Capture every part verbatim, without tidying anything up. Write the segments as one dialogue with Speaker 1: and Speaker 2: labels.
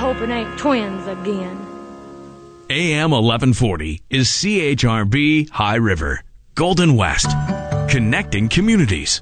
Speaker 1: hope it ain't twins again.
Speaker 2: A M eleven forty is C H R B High River, Golden West, connecting communities.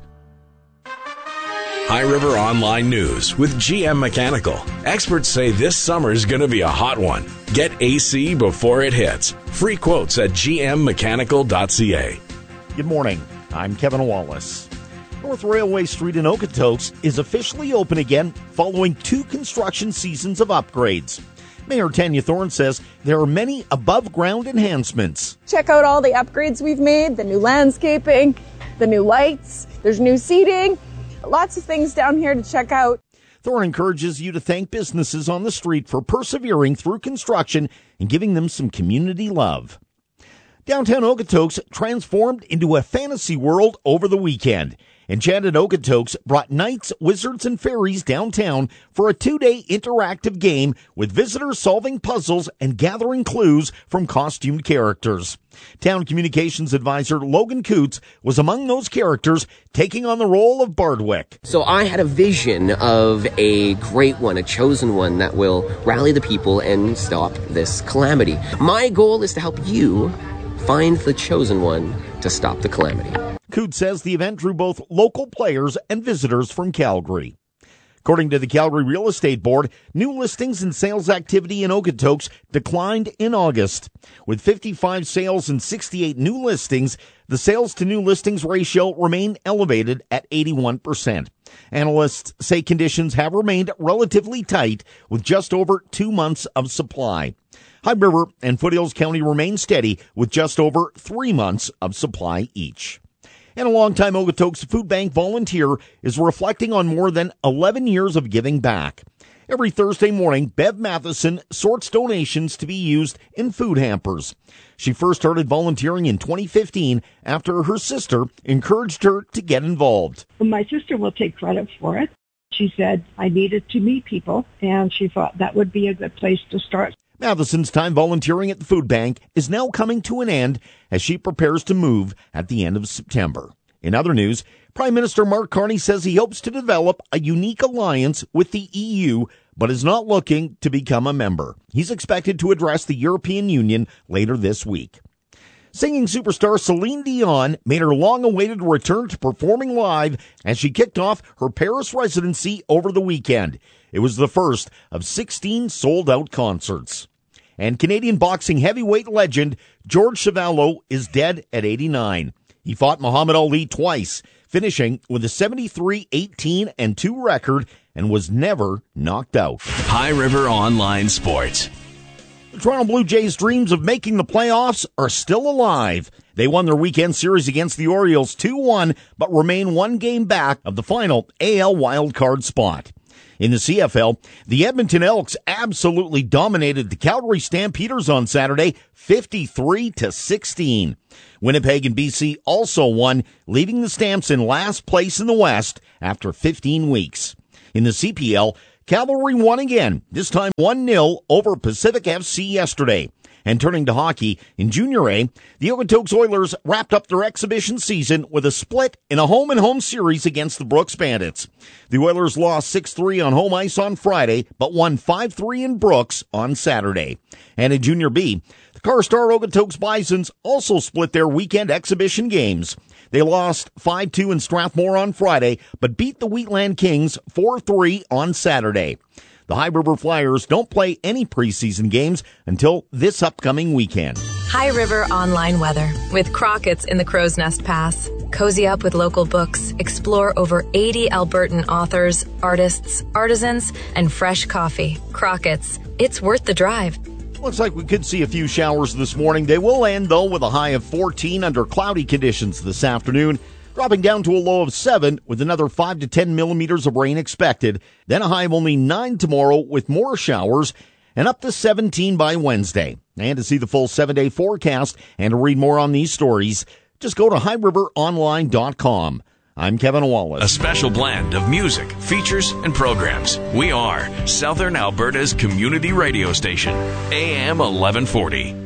Speaker 3: High River Online News with G M Mechanical. Experts say this summer is going to be a hot one. Get A C before it hits. Free quotes at g m mechanical dot c a.
Speaker 4: Good morning. I'm Kevin Wallace. North Railway Street in Okotoks is officially open again following two construction seasons of upgrades. Mayor Tanya Thorne says there are many above-ground enhancements.
Speaker 5: Check out all the upgrades we've made, the new landscaping, the new lights, there's new seating, lots of things down here to check out.
Speaker 4: Thorne encourages you to thank businesses on the street for persevering through construction and giving them some community love. Downtown Okotoks transformed into a fantasy world over the weekend. Enchanted Okotoks brought Knights, Wizards, and Fairies downtown for a two-day interactive game with visitors solving puzzles and gathering clues from costumed characters. Town Communications Advisor Logan Coots was among those characters, taking on the role of Bardwick.
Speaker 6: So I had a vision of a great one, a chosen one that will rally the people and stop this calamity. My goal is to help you find the chosen one to stop the calamity.
Speaker 4: Coots says the event drew both local players and visitors from Calgary. According to the Calgary Real Estate Board, new listings and sales activity in Okotoks declined in August. With fifty-five sales and sixty-eight new listings, the sales to new listings ratio remained elevated at eighty-one percent. Analysts say conditions have remained relatively tight with just over two months of supply. High River and Foothills County remain steady with just over three months of supply each. And a longtime Okotoks Food Bank volunteer is reflecting on more than eleven years of giving back. Every Thursday morning, Bev Matheson sorts donations to be used in food hampers. She first started volunteering in twenty fifteen after her sister encouraged her to get involved.
Speaker 7: My sister will take credit for it. She said I needed to meet people, and she thought that would be a good place to start.
Speaker 4: Matheson's time volunteering at the food bank is now coming to an end as she prepares to move at the end of September. In other news, Prime Minister Mark Carney says he hopes to develop a unique alliance with the E U, but is not looking to become a member. He's expected to address the European Union later this week. Singing superstar Celine Dion made her long-awaited return to performing live as she kicked off her Paris residency over the weekend. It was the first of sixteen sold-out concerts. And Canadian boxing heavyweight legend George Chuvalo is dead at eighty-nine. He fought Muhammad Ali twice, finishing with a seventy-three eighteen and two record, and was never knocked out.
Speaker 2: High River Online Sports.
Speaker 4: The Toronto Blue Jays' dreams of making the playoffs are still alive. They won their weekend series against the Orioles two one, but remain one game back of the final A L wildcard spot. In the C F L, the Edmonton Elks absolutely dominated the Calgary Stampeders on Saturday, fifty-three to sixteen. Winnipeg and B C also won, leaving the Stamps in last place in the West after fifteen weeks. In the C P L, Cavalry won again, this time one nil over Pacific F C yesterday. And turning to hockey, in Junior A, the Okotoks Oilers wrapped up their exhibition season with a split in a home-and-home series against the Brooks Bandits. The Oilers lost six three on home ice on Friday, but won five three in Brooks on Saturday. And in Junior B, the Carstar Okotoks Bisons also split their weekend exhibition games. They lost five two in Strathmore on Friday, but beat the Wheatland Kings four three on Saturday. The High River Flyers don't play any preseason games until this upcoming weekend.
Speaker 8: High River Online Weather with Crockett's in the Crow's Nest Pass. Cozy up with local books. Explore over eighty Albertan authors, artists, artisans, and fresh coffee. Crockett's. It's worth the drive.
Speaker 4: Looks like we could see a few showers this morning. They will end, though, with a high of fourteen under cloudy conditions this afternoon, dropping down to a low of seven with another five to ten millimeters of rain expected. Then a high of only nine tomorrow with more showers, and up to seventeen by Wednesday. And to see the full seven-day forecast and to read more on these stories, just go to high river online dot com. I'm Kevin Wallace.
Speaker 2: A special blend of music, features, and programs. We are Southern Alberta's community radio station, A M eleven forty.